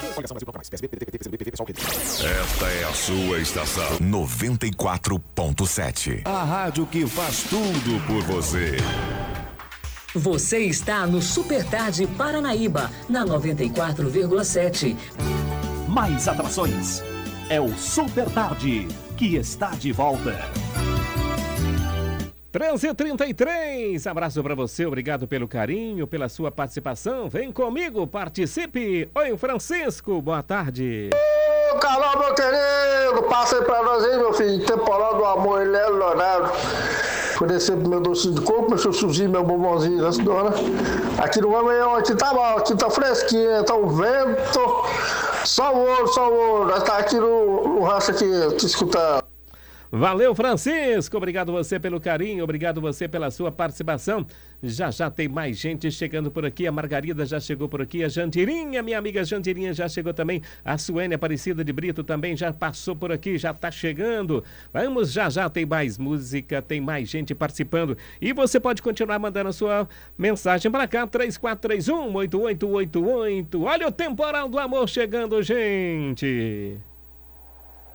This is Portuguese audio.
Esta é a sua estação 94.7. A rádio que faz tudo por você. Você está no Super Tarde Paranaíba, na 94,7. Mais atrações. É o Super Tarde, que está de volta. 13h33, abraço pra você, obrigado pelo carinho, pela sua participação. Vem comigo, participe. Oi, Francisco, boa tarde. Ô, Carlão, meu querido, passa aí pra nós aí, meu filho. Temporada do amor, ele é Leonardo. Oferecer pro meu docinho de coco, meu chuchuzinho, meu bombonzinho, né, senhora? Aqui no Amanhã, aqui tá bom, aqui tá fresquinho, tá um vento. Só o ouro. Nós tá aqui no rancho aqui, te escutando. Valeu, Francisco, obrigado você pelo carinho, obrigado você pela sua participação. Já tem mais gente chegando por aqui, a Margarida já chegou por aqui, a Jandirinha, minha amiga Jandirinha já chegou também, a Suene Aparecida de Brito também já passou por aqui, já tá chegando. Vamos, já tem mais música, tem mais gente participando e você pode continuar mandando a sua mensagem para cá, 3431-8888. Olha o Temporal do Amor chegando, gente.